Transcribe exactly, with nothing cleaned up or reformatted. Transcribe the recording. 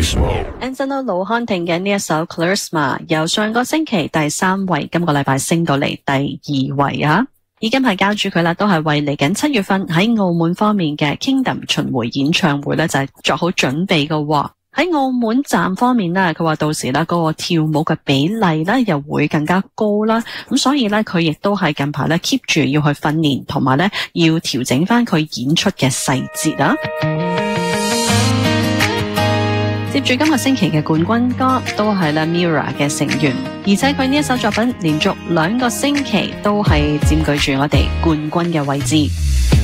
Anthony 盧漢廷嘅呢一首 Charisma 由上個星期第三位，今個禮拜升到嚟第二位啊！已經係交住佢啦，都係為嚟緊七月份喺澳門方面嘅 Kingdom 巡迴演唱會咧，就係作好準備嘅。喺澳門站方面咧，佢話到時咧嗰個跳舞嘅比例咧又會更加高啦，咁所以咧佢亦都係近排咧 keep 住要去訓練，同埋咧要調整翻佢演出嘅細節啊。接住今個星期嘅冠軍歌都係啦 Mirror 嘅成員，而且佢呢一首作品連續兩個星期都係佔據住我哋冠軍嘅位置。